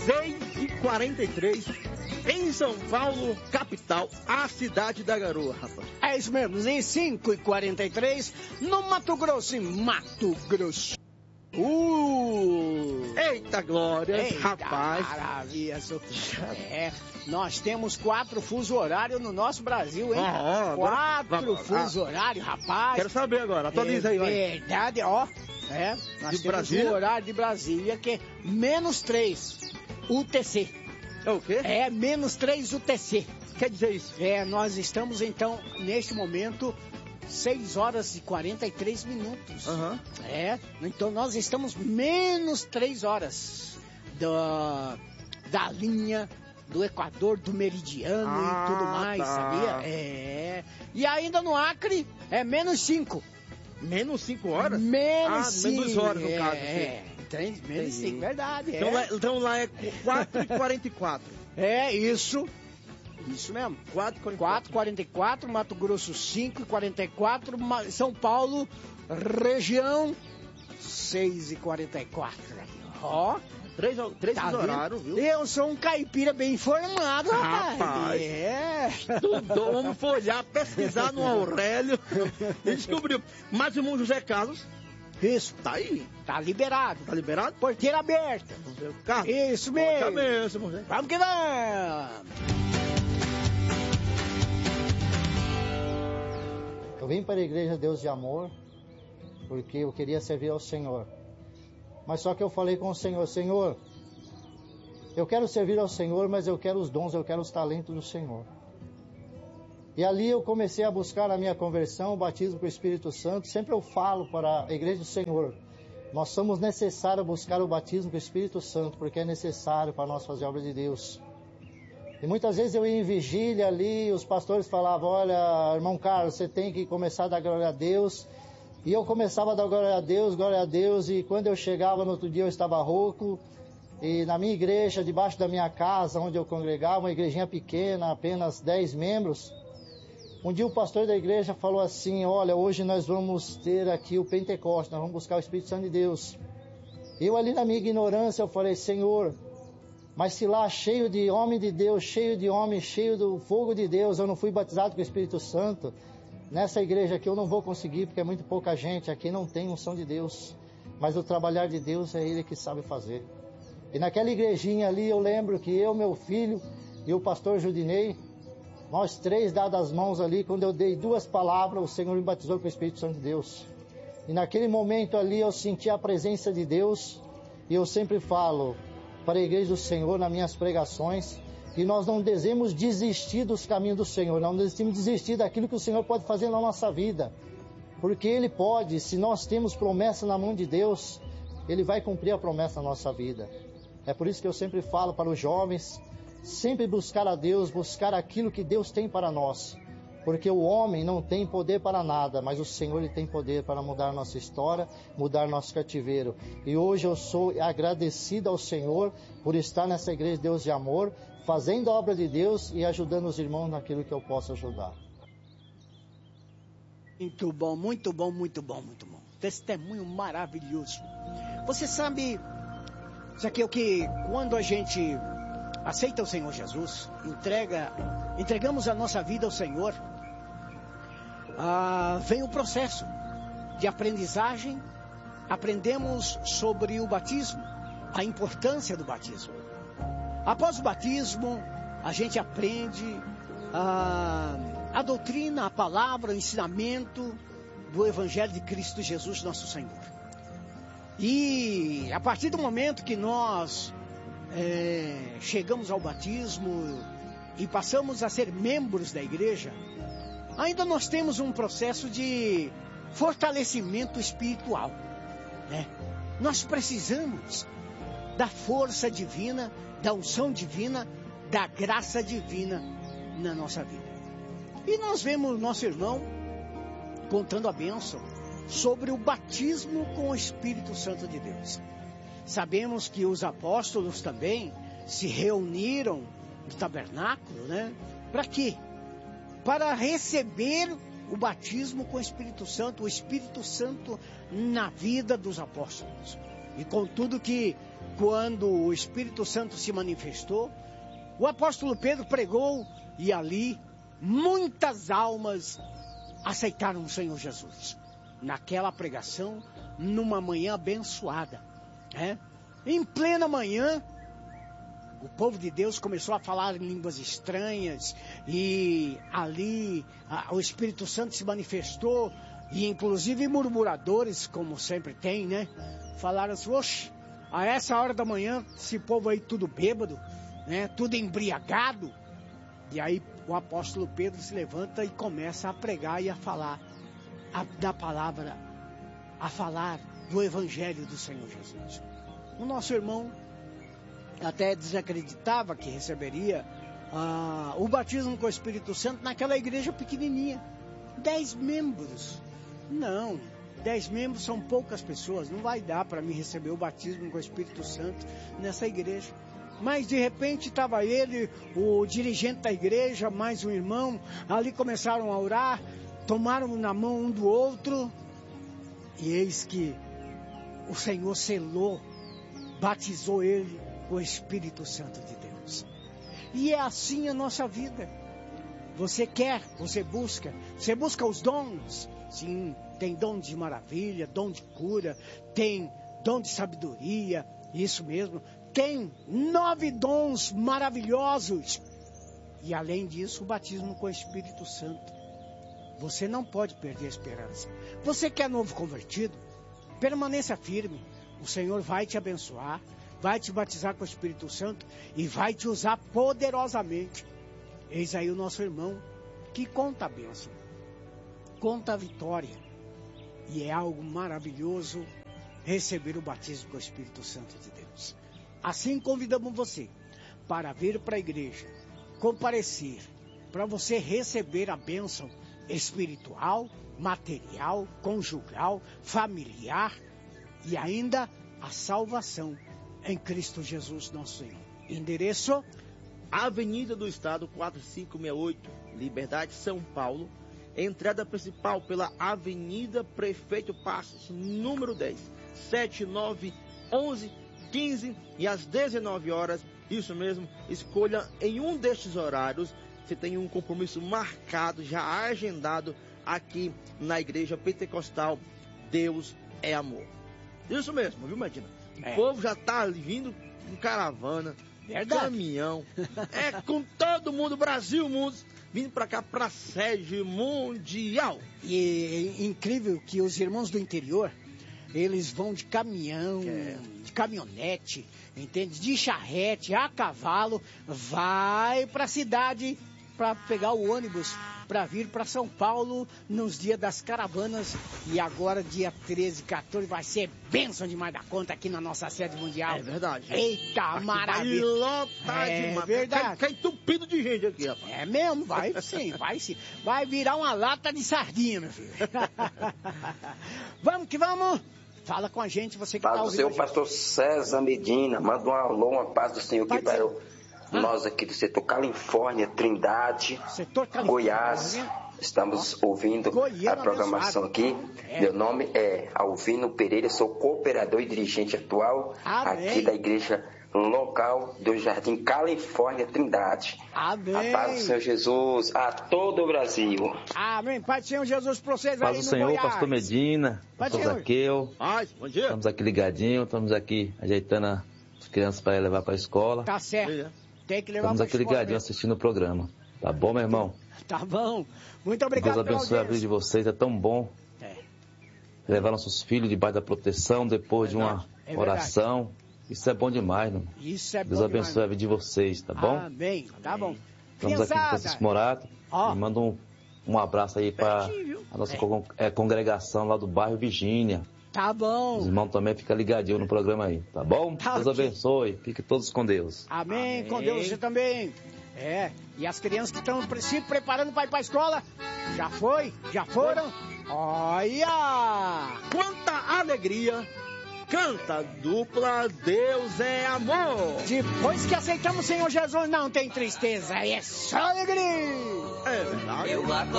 6h43, em São Paulo, capital, a cidade da garoa, rapaz. É isso mesmo, em 5h43, no Mato Grosso, em Mato Grosso. Eita glória, Eita, rapaz. Maravilha, nós temos 4 fuso horários no nosso Brasil, hein? 4 fuso horários, rapaz. Quero saber agora, atualiza aí, vai. Verdade, ó. Nós temos o horário de Brasília, que é -3 UTC. É o quê? É, -3 UTC. Quer dizer isso? Nós estamos, então, neste momento, 6h43. Então nós estamos -3 horas da linha do Equador, do meridiano e tudo mais, sabia? E ainda no Acre é -5. Menos 5 horas? Menos menos horas, no caso. Entende? Menos 5, verdade. Então lá é 4h44. Isso mesmo. 4h44, Mato Grosso 5h44, São Paulo, região 6h44. Ó. 3 horários, viu? Eu sou um caipira bem informado, rapaz. Vamos folhar, pesquisar no Aurélio. E descobriu. Mas o irmão José Carlos. Isso. Tá aí. Tá liberado. Tá liberado? Porteira aberta. Isso mesmo. Vamos que vamos. Eu vim para a Igreja Deus de Amor porque eu queria servir ao Senhor. Mas só que eu falei com o Senhor, Senhor, eu quero servir ao Senhor, mas eu quero os dons, eu quero os talentos do Senhor. E ali eu comecei a buscar a minha conversão, o batismo com o Espírito Santo. Sempre eu falo para a Igreja do Senhor, nós somos necessários buscar o batismo com o Espírito Santo, porque é necessário para nós fazer a obra de Deus. E muitas vezes eu ia em vigília ali, os pastores falavam, olha, irmão Carlos, você tem que começar a dar glória a Deus. E eu começava a dar glória a Deus, e quando eu chegava no outro dia eu estava rouco, e na minha igreja, debaixo da minha casa, onde eu congregava, uma igrejinha pequena, apenas 10 membros, um dia o pastor da igreja falou assim, olha, hoje nós vamos ter aqui o Pentecostes, nós vamos buscar o Espírito Santo de Deus. Eu ali na minha ignorância, eu falei, Senhor, mas se lá cheio de homem de Deus, cheio de homem, cheio do fogo de Deus, eu não fui batizado com o Espírito Santo, nessa igreja aqui eu não vou conseguir, porque é muito pouca gente, aqui não tem unção de Deus. Mas o trabalhar de Deus é Ele que sabe fazer. E naquela igrejinha ali eu lembro que eu, meu filho e o pastor Judinei, nós 3 dadas as mãos ali, quando eu dei 2 palavras, o Senhor me batizou com o Espírito Santo de Deus. E naquele momento ali eu senti a presença de Deus, e eu sempre falo para a igreja do Senhor nas minhas pregações, que nós não devemos desistir dos caminhos do Senhor, não devemos desistir daquilo que o Senhor pode fazer na nossa vida, porque Ele pode, se nós temos promessa na mão de Deus, Ele vai cumprir a promessa na nossa vida. É por isso que eu sempre falo para os jovens, sempre buscar a Deus, buscar aquilo que Deus tem para nós, porque o homem não tem poder para nada, mas o Senhor Ele tem poder para mudar a nossa história, mudar nosso cativeiro. E hoje eu sou agradecido ao Senhor por estar nessa igreja de Deus de Amor, fazendo a obra de Deus e ajudando os irmãos naquilo que eu posso ajudar. Muito bom, muito bom, muito bom, muito bom. Testemunho maravilhoso. Você sabe, Zaqueu, que quando a gente aceita o Senhor Jesus, entregamos a nossa vida ao Senhor, vem o processo de aprendizagem, aprendemos sobre o batismo, a importância do batismo. Após o batismo, a gente aprende a doutrina, a palavra, o ensinamento do Evangelho de Cristo Jesus, nosso Senhor. E a partir do momento que nós chegamos ao batismo e passamos a ser membros da igreja, ainda nós temos um processo de fortalecimento espiritual, né? Nós precisamos da força divina, da unção divina, da graça divina na nossa vida. E nós vemos nosso irmão contando a bênção sobre o batismo com o Espírito Santo de Deus. Sabemos que os apóstolos também se reuniram no tabernáculo, né? Para quê? Para receber o batismo com o Espírito Santo na vida dos apóstolos. E com tudo que quando o Espírito Santo se manifestou, o apóstolo Pedro pregou e ali muitas almas aceitaram o Senhor Jesus. Naquela pregação, numa manhã abençoada, né? Em plena manhã, o povo de Deus começou a falar em línguas estranhas e ali o Espírito Santo se manifestou e inclusive murmuradores, como sempre tem, né? Falaram assim, oxe, a essa hora da manhã, esse povo aí tudo bêbado, né? Tudo embriagado. E aí o apóstolo Pedro se levanta e começa a pregar e a falar da palavra, a falar do Evangelho do Senhor Jesus. O nosso irmão até desacreditava que receberia o batismo com o Espírito Santo naquela igreja pequenininha. 10 membros. Não, 10 membros são poucas pessoas. Não vai dar para mim receber o batismo com o Espírito Santo nessa igreja. Mas de repente estava ele, o dirigente da igreja, mais um irmão. Ali começaram a orar, tomaram na mão um do outro. E eis que o Senhor selou, batizou ele com o Espírito Santo de Deus. E é assim a nossa vida. Você quer, você busca os dons. Sim, tem dom de maravilha, dom de cura, tem dom de sabedoria, isso mesmo. Tem 9 dons maravilhosos. E além disso, o batismo com o Espírito Santo. Você não pode perder a esperança. Você que é novo convertido, permaneça firme. O Senhor vai te abençoar, vai te batizar com o Espírito Santo e vai te usar poderosamente. Eis aí o nosso irmão que conta a bênção, conta a vitória. E é algo maravilhoso receber o batismo com o Espírito Santo de Deus. Assim convidamos você para vir para a igreja, comparecer, para você receber a bênção espiritual, material, conjugal, familiar e ainda a salvação em Cristo Jesus nosso Senhor. Endereço: Avenida do Estado 4568, Liberdade, São Paulo. Entrada principal pela Avenida Prefeito Passos, número 10, 7, 9, 11, 15 e às 19 horas. Isso mesmo, escolha em um destes horários. Você tem um compromisso marcado, já agendado aqui na Igreja Pentecostal Deus é Amor. Isso mesmo, viu, Medina? O povo já está vindo com caravana, caminhão, com todo mundo, Brasil, mundo, vindo para cá, para a sede mundial. E é incrível que os irmãos do interior, eles vão de caminhão, de caminhonete, entende? De charrete, a cavalo, vai para a cidade para pegar o ônibus, para vir para São Paulo nos dias das caravanas. E agora, dia 13, 14, vai ser bênção demais da conta aqui na nossa sede mundial. É verdade. Eita, aqui maravilha. Vai lotar demais. Verdade. Cai entupido de gente aqui, rapaz. É mesmo, vai sim, vai sim. Vai virar uma lata de sardinha, meu filho. Vamos que vamos. Fala com a gente, você que está ouvindo. Paz do Senhor, pastor César Medina. Manda um alô, uma paz do Senhor aqui para nós aqui do setor Califórnia, Trindade, Goiás. Estamos ouvindo a programação aqui. Meu nome é Alvino Pereira, sou cooperador e dirigente atual aqui da igreja local do Jardim Califórnia, Trindade. Amém. A paz do Senhor Jesus a todo o Brasil. Amém. Paz do Senhor Jesus para vocês aí no Goiás. Paz do Senhor, pastor Medina, pastor Zaqueu. Bom dia. Estamos aqui ligadinhos, estamos aqui ajeitando as crianças para levar para a escola. Tá certo. Tem que levar para a escola. Estamos aqui ligadinhos assistindo o programa. Tá bom, meu irmão? Tá bom. Muito obrigado. Deus abençoe a vida de vocês, é tão bom levar nossos filhos debaixo da proteção depois de uma oração. Isso é bom demais, não? Isso é bom. Deus abençoe demais a vida de vocês, tá bom? Amém. Tá bom. Estamos aqui com Francisco Morato. E manda um abraço aí para a nossa congregação lá do bairro Virgínia. Tá bom. Os irmãos também ficam ligadinhos no programa aí, tá bom? Deus abençoe. Fiquem todos com Deus. Amém. Com Deus você também. E as crianças que estão se preparando para ir para a escola, já foram? Olha! Quanta alegria! Canta dupla, Deus é amor. Depois que aceitamos o Senhor Jesus, não tem tristeza, é só alegria. É verdade. Eu